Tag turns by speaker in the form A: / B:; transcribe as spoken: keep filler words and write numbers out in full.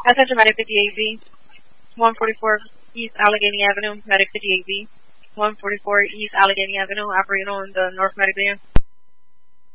A: Attention medic fifty-eight B. one forty-four East Allegheny Avenue, medic fifty-eight B. one forty-four East Allegheny Avenue, operating on the North Medic van.